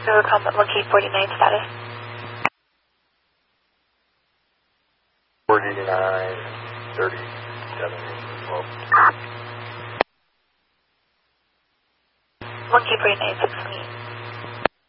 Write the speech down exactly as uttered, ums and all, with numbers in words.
River Combat one K forty-nine status. forty-nine, thirty-seven, twelve. one K forty-nine, six twenty-eight.